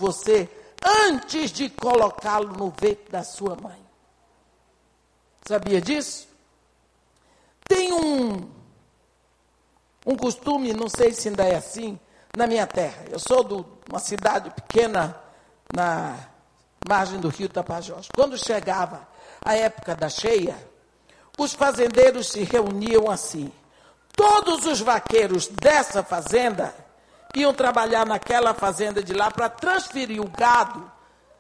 você antes de colocá-lo no ventre da sua mãe. Sabia disso? Tem um costume, não sei se ainda é assim, na minha terra. Eu sou de uma cidade pequena na margem do rio Tapajós. Quando chegava a época da cheia, os fazendeiros se reuniam assim. Todos os vaqueiros dessa fazenda iam trabalhar naquela fazenda de lá para transferir o gado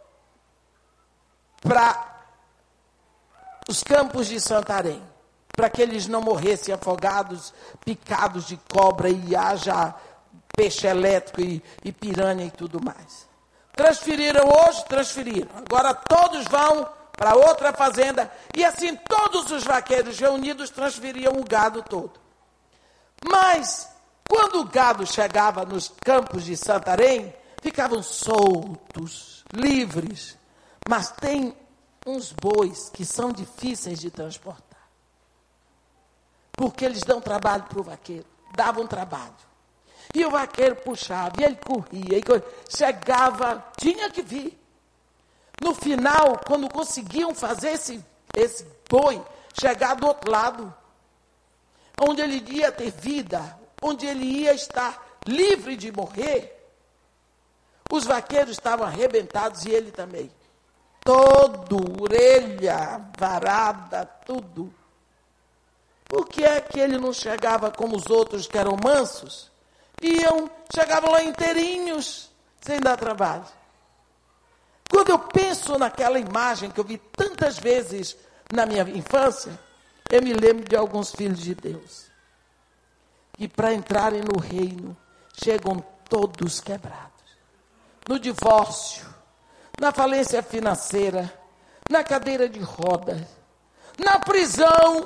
para os campos de Santarém, para que eles não morressem afogados, picados de cobra e haja peixe elétrico e piranha e tudo mais. Transferiram hoje, transferiram. Agora todos vão para outra fazenda e assim todos os vaqueiros reunidos transferiam o gado todo. Mas quando o gado chegava nos campos de Santarém, ficavam soltos, livres. Mas tem uns bois que são difíceis de transportar. Porque eles dão trabalho para o vaqueiro. Davam trabalho. E o vaqueiro puxava, e ele corria. Chegava, tinha que vir. No final, quando conseguiam fazer esse boi chegar do outro lado, onde ele ia ter vida, onde ele ia estar livre de morrer, os vaqueiros estavam arrebentados e ele também. Todo, orelha, varada, tudo. Por que é que ele não chegava como os outros que eram mansos? Chegavam lá inteirinhos, sem dar trabalho. Quando eu penso naquela imagem que eu vi tantas vezes na minha infância, eu me lembro de alguns filhos de Deus. E para entrarem no reino, chegam todos quebrados. No divórcio, na falência financeira, na cadeira de rodas, na prisão.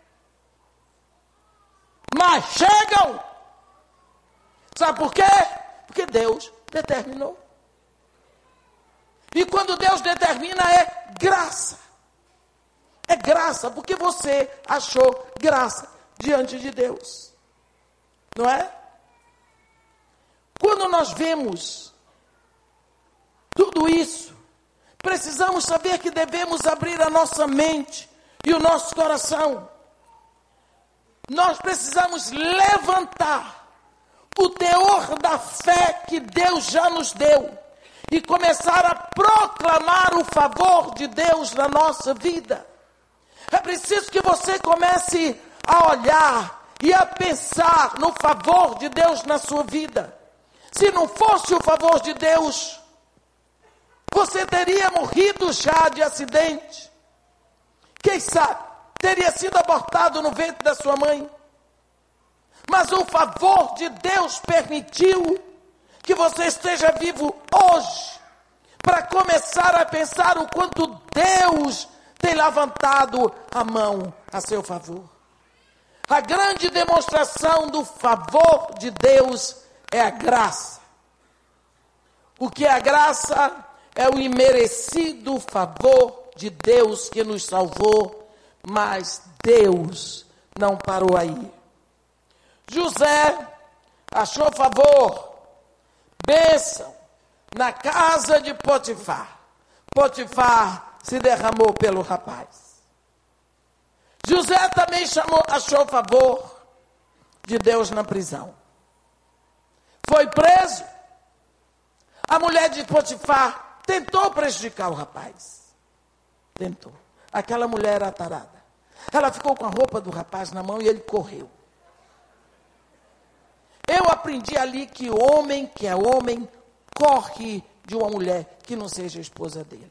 Mas chegam! Sabe por quê? Porque Deus determinou. E quando Deus determina é graça. É graça, porque você achou graça diante de Deus. Não é? Quando nós vemos tudo isso, precisamos saber que devemos abrir a nossa mente e o nosso coração. Nós precisamos levantar o teor da fé que Deus já nos deu e começar a proclamar o favor de Deus na nossa vida. É preciso que você comece a olhar e a pensar no favor de Deus na sua vida. Se não fosse o favor de Deus, você teria morrido já de acidente. Quem sabe, teria sido abortado no ventre da sua mãe. Mas o favor de Deus permitiu que você esteja vivo hoje, para começar a pensar o quanto Deus tem levantado a mão a seu favor. A grande demonstração do favor de Deus é a graça. O que é a graça? É o imerecido favor de Deus que nos salvou, mas Deus não parou aí. José achou favor, bênção, na casa de Potifar. Potifar se derramou pelo rapaz. José também achou favor de Deus na prisão. Foi preso. A mulher de Potifar tentou prejudicar o rapaz. Tentou. Aquela mulher era tarada. Ela ficou com a roupa do rapaz na mão e ele correu. Eu aprendi ali que homem que é homem corre de uma mulher que não seja a esposa dele.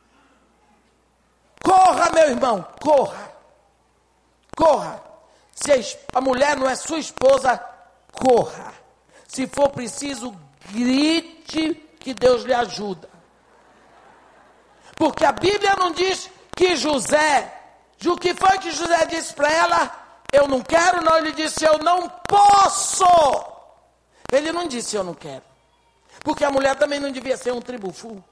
Corra, meu irmão, corra. Corra. Se a mulher não é sua esposa, corra. Se for preciso, grite que Deus lhe ajuda. Porque a Bíblia não diz que José, o que foi que José disse para ela? Eu não quero, não. Ele disse, eu não posso. Ele não disse, eu não quero. Porque a mulher também não devia ser um tribufu.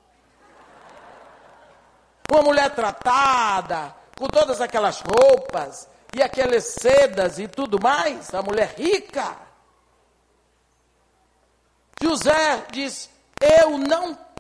Uma mulher tratada, com todas aquelas roupas, e aquelas sedas e tudo mais, a mulher rica. José diz, eu não